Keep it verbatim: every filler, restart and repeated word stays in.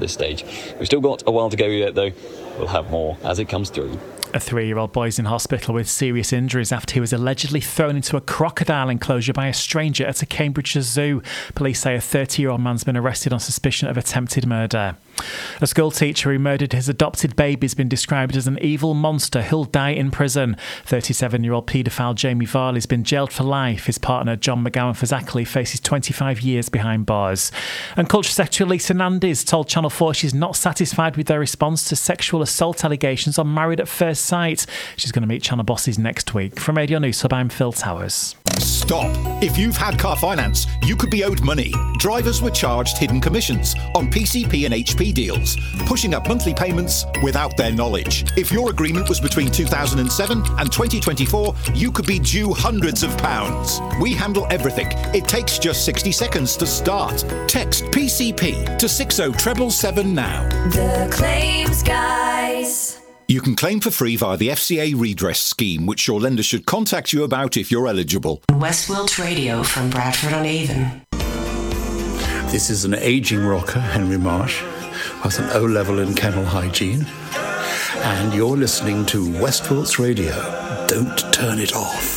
this stage. We've still got a while to go yet, though. We'll have more as it comes through. A three-year-old boy is in hospital with serious injuries after he was allegedly thrown into a crocodile enclosure by a stranger at a Cambridgeshire zoo. Police say a thirty-year-old man's been arrested on suspicion of attempted murder. A school teacher who murdered his adopted baby has been described as an evil monster who'll die in prison. thirty-seven-year-old paedophile Jamie Varley has been jailed for life. His partner, John McGowan-Fazakerley, faces twenty-five years behind bars. And culture secretary Lisa Nandes told Channel four she's not satisfied with their response to sexual assault allegations on Married at First Sight. She's going to meet Channel bosses next week. From Radio News Hub, I'm Phil Towers. Stop. If you've had car finance, you could be owed money. Drivers were charged hidden commissions on P C P and H P deals, pushing up monthly payments without their knowledge. If your agreement was between two thousand seven and twenty twenty-four, you could be due hundreds of pounds. We handle everything. It takes just sixty seconds to start. Text P C P to six oh seven seven now. The Claims Guys. You can claim for free via the F C A redress scheme, which your lender should contact you about if you're eligible. West Wilts Radio from Bradford-on-Avon. This is an ageing rocker, Henry Marsh, with an O-level in kennel hygiene. And you're listening to West Wilts Radio. Don't turn it off.